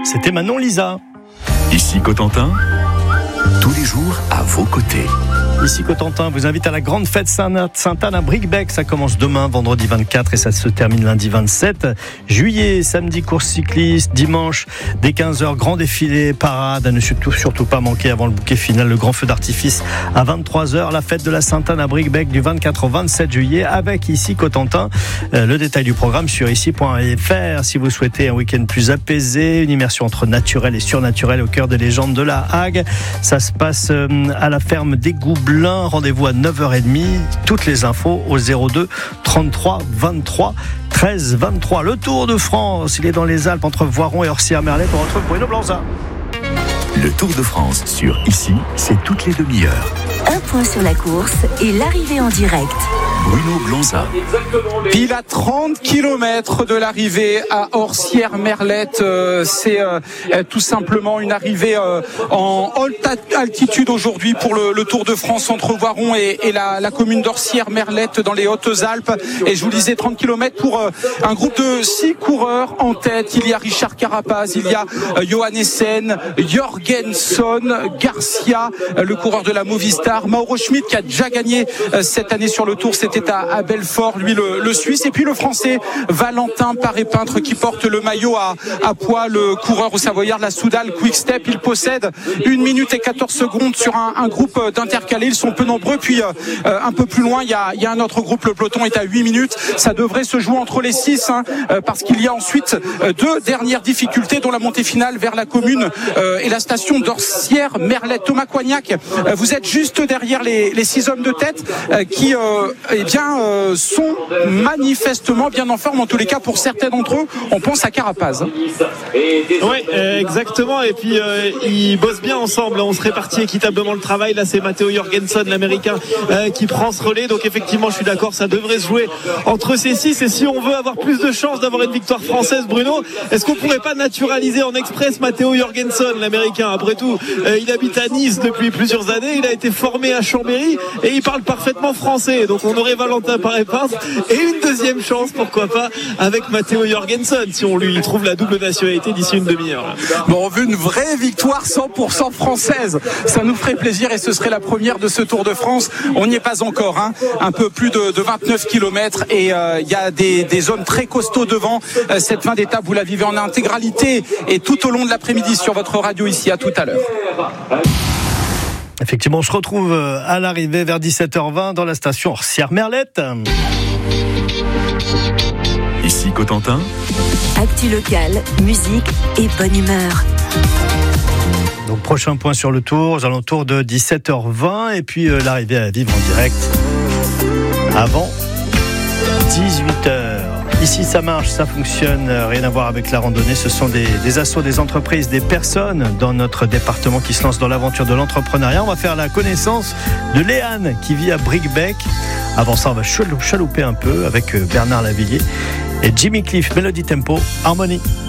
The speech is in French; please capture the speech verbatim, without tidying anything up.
C'était Manon Lisa. Ici Cotentin, tous les jours à vos côtés. Ici Cotentin vous invite à la grande fête Sainte-Anne à Bricbec. Ça commence demain, vendredi vingt-quatre, et ça se termine lundi vingt-sept juillet. Samedi, course cycliste. Dimanche, dès quinze heures, grand défilé, parade. À ne surtout, surtout pas manquer avant le bouquet final, le grand feu d'artifice à vingt-trois heures. La fête de la Sainte-Anne à Bricbec du vingt-quatre au vingt-sept juillet avec Ici Cotentin. Euh, le détail du programme sur ici point f r. Si vous souhaitez un week-end plus apaisé, une immersion entre naturel et surnaturel au cœur des légendes de la Hague. Ça se passe euh, à la ferme des Goublins. Rendez-vous à neuf heures trente. Toutes les infos au zéro deux trente-trois vingt-trois treize vingt-trois. Le Tour de France, il est dans les Alpes entre Voiron et Orsières-Merlette. On retrouve Bruno Blanza. Le Tour de France sur Ici, c'est toutes les demi-heures. Un point sur la course et l'arrivée en direct. Bruno Blanza. Pile à trente kilomètres de l'arrivée à Orsières-Merlette. Euh, c'est euh, tout simplement une arrivée euh, en haute altitude aujourd'hui pour le, le Tour de France entre Voiron et, et la, la commune d'Orsières-Merlette dans les Hautes-Alpes. Et je vous disais trente kilomètres pour euh, un groupe de six coureurs en tête. Il y a Richard Carapaz, il y a euh, Johannessen, Jorgenson, Garcia, euh, le coureur de la Movistar, Mauro Schmid qui a déjà gagné euh, cette année sur le Tour. C'était à, à Belfort, lui le, le Suisse, et puis le Français Valentin Paré-Peintre qui porte le maillot à, à poids, le coureur au Savoyard de la Soudal Quick Step. Il possède une minute et quatorze secondes sur un, un groupe d'intercalés. Ils sont peu nombreux, puis euh, un peu plus loin il y a, il y a un autre groupe, le peloton est à huit minutes. Ça devrait se jouer entre les six, hein, euh, parce qu'il y a ensuite euh, deux dernières difficultés, dont la montée finale vers la commune euh, et la station d'Orsières-Merlette. Thomas Coignac, euh, vous êtes juste derrière les, les six hommes de tête euh, qui euh, eh bien, euh, sont manifestement bien en forme, en tous les cas pour certains d'entre eux. On pense à Carapaz. Oui, euh, exactement. Et puis euh, ils bossent bien ensemble. On se répartit équitablement le travail. Là, c'est Matteo Jorgenson, l'américain, euh, qui prend ce relais. Donc effectivement, je suis d'accord, ça devrait se jouer entre ces six. Et si on veut avoir plus de chances d'avoir une victoire française, Bruno, est-ce qu'on pourrait pas naturaliser en express Matteo Jorgenson, l'américain? Après tout, euh, il habite à Nice depuis plusieurs années. Il a été formé à Chambéry et il parle parfaitement français. Donc on aurait Valentin Paré-Peintre et une deuxième chance, pourquoi pas, avec Matteo Jorgenson, si on lui trouve la double nationalité d'ici une demi-heure. Bon, on veut une vraie victoire cent pour cent française. Ça nous ferait plaisir et ce serait la première de ce Tour de France. On n'y est pas encore, hein. Un peu plus de, de vingt-neuf kilomètres et il euh, y a des, des hommes très costauds devant. Euh, cette fin d'étape, vous la vivez en intégralité et tout au long de l'après-midi sur votre radio ici. À tout à l'heure. Effectivement, on se retrouve à l'arrivée vers dix-sept heures vingt dans la station Orsières-Merlette. Ici Cotentin. Actu locale, musique et bonne humeur. Donc prochain point sur le Tour, aux alentours de dix-sept heures vingt, et puis euh, l'arrivée à vivre en direct avant dix-huit heures. Ici ça marche, ça fonctionne, rien à voir avec la randonnée. Ce sont des, des assos, des entreprises, des personnes dans notre département qui se lancent dans l'aventure de l'entrepreneuriat. On va faire la connaissance de Léane qui vit à Bricbec. Avant ça, on va chalouper un peu avec Bernard Lavillier et Jimmy Cliff, Melody Tempo, Harmonie.